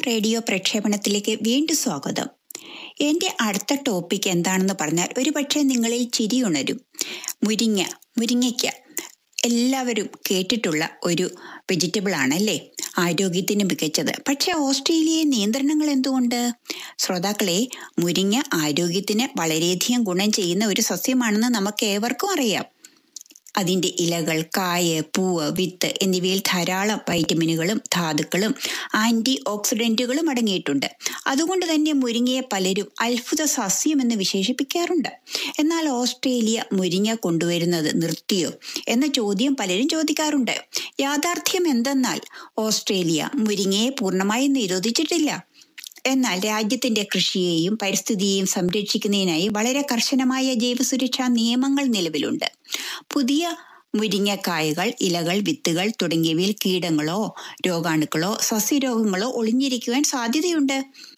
Radio പ്രക്ഷേപണത്തിലേക്ക് വീണ്ടും സ്വാഗതം. എൻ്റെ അടുത്ത ടോപ്പിക് എന്താണെന്ന് പറഞ്ഞാൽ ഒരുപക്ഷെ നിങ്ങളിൽ ചിരിയുണരും. മുരിങ്ങയ്ക്ക എല്ലാവരും കേട്ടിട്ടുള്ള ഒരു വെജിറ്റബിൾ ആണല്ലേ, ആരോഗ്യത്തിന് മികച്ചത്. പക്ഷെ ഓസ്ട്രേലിയയിൽ നിയന്ത്രണങ്ങൾ എന്തുകൊണ്ട്? ശ്രോതാക്കളെ, മുരിങ്ങ ആരോഗ്യത്തിന് വളരെയധികം ഗുണം ചെയ്യുന്ന ഒരു സസ്യമാണെന്ന് നമുക്ക് ഏവർക്കും അറിയാം. അതിൻ്റെ ഇലകൾ, കായ്, പൂവ്, വിത്ത് എന്നിവയിൽ ധാരാളം വൈറ്റമിനുകളും ധാതുക്കളും ആൻറ്റി ഓക്സിഡൻറ്റുകളും അടങ്ങിയിട്ടുണ്ട്. അതുകൊണ്ട് തന്നെ മുരിങ്ങയെ പലരും അത്ഭുത സസ്യമെന്ന് വിശേഷിപ്പിക്കാറുണ്ട്. എന്നാൽ ഓസ്ട്രേലിയ മുരിങ്ങ കൊണ്ടുവരുന്നത് നിർത്തിയോ എന്ന ചോദ്യം പലരും ചോദിക്കാറുണ്ട്. യാഥാർത്ഥ്യം എന്തെന്നാൽ ഓസ്ട്രേലിയ മുരിങ്ങയെ പൂർണ്ണമായും നിരോധിച്ചിട്ടില്ല. എന്നാൽ രാജ്യത്തിന്റെ കൃഷിയെയും പരിസ്ഥിതിയെയും സംരക്ഷിക്കുന്നതിനായി വളരെ കർശനമായ ജൈവസുരക്ഷാ നിയമങ്ങൾ നിലവിലുണ്ട്. പുതിയ മുരിങ്ങക്കായകൾ, ഇലകൾ, വിത്തുകൾ തുടങ്ങിയവയിൽ കീടങ്ങളോ രോഗാണുക്കളോ സസ്യരോഗങ്ങളോ ഒളിഞ്ഞിരിക്കുവാൻ സാധ്യതയുണ്ട്.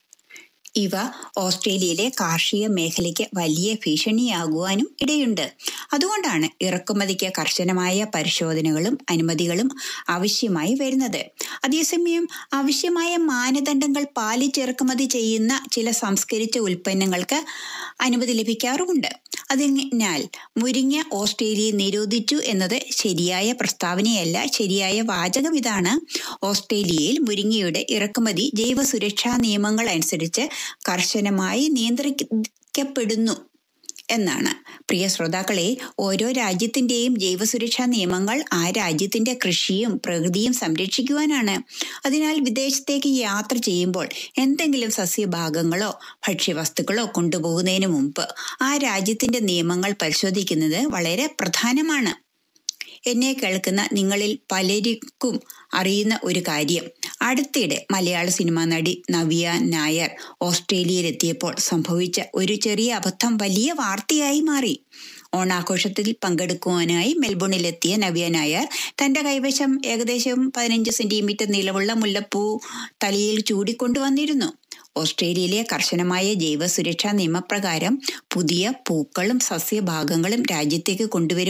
ഇവ ഓസ്ട്രേലിയയിലെ കാർഷിക മേഖലയ്ക്ക് വലിയ ഭീഷണിയാകുവാനും ഇടയുണ്ട്. അതുകൊണ്ടാണ് ഇറക്കുമതിക്ക് കർശനമായ പരിശോധനകളും അനുമതികളും ആവശ്യമായി വരുന്നത്. അതേസമയം ആവശ്യമായ മാനദണ്ഡങ്ങൾ പാലിച്ച് ഇറക്കുമതി ചെയ്യുന്ന ചില സംസ്കരിച്ച ഉൽപ്പന്നങ്ങൾക്ക് അനുമതി ലഭിക്കാറുമുണ്ട്. അതിനാൽ മുരിങ്ങ ഓസ്ട്രേലിയയെ നിരോധിച്ചു എന്നത് ശരിയായ പ്രസ്താവനയല്ല. ശരിയായ വാചകം ഇതാണ്: ഓസ്ട്രേലിയയിൽ മുരിങ്ങയുടെ ഇറക്കുമതി ജൈവസുരക്ഷാ നിയമങ്ങൾ അനുസരിച്ച് കർശനമായി നിയന്ത്രിക്കപ്പെടുന്നു എന്നാണ്. പ്രിയ ശ്രോതാക്കളെ, ഓരോ രാജ്യത്തിൻ്റെയും ജൈവസുരക്ഷാ നിയമങ്ങൾ ആ രാജ്യത്തിൻ്റെ കൃഷിയും പ്രകൃതിയും സംരക്ഷിക്കുവാനാണ്. അതിനാൽ വിദേശത്തേക്ക് യാത്ര ചെയ്യുമ്പോൾ എന്തെങ്കിലും സസ്യഭാഗങ്ങളോ ഭക്ഷ്യവസ്തുക്കളോ കൊണ്ടുപോകുന്നതിന് മുമ്പ് ആ രാജ്യത്തിൻ്റെ നിയമങ്ങൾ പരിശോധിക്കുന്നത് വളരെ പ്രധാനമാണ്. എന്നെ കേൾക്കുന്ന നിങ്ങളിൽ പലർക്കും അറിയുന്ന ഒരു കാര്യം, അടുത്തിടെ മലയാള സിനിമാ നടി നവ്യ നായർ ഓസ്ട്രേലിയയിലെത്തിയപ്പോൾ സംഭവിച്ച ഒരു ചെറിയ അബദ്ധം വലിയ വാർത്തയായി മാറി. ഓണാഘോഷത്തിൽ പങ്കെടുക്കുവാനായി മെൽബണിലെത്തിയ നവ്യ നായർ തൻ്റെ കൈവശം ഏകദേശം 15 സെന്റിമീറ്റർ നീളമുള്ള മുല്ലപ്പൂ തലയിൽ ചൂടിക്കൊണ്ടുവന്നിരുന്നു. ഓസ്ട്രേലിയയിലെ കർശനമായ ജൈവസുരക്ഷാ നിയമപ്രകാരം പുതിയ പൂക്കളും സസ്യഭാഗങ്ങളും രാജ്യത്തേക്ക് കൊണ്ടുവരും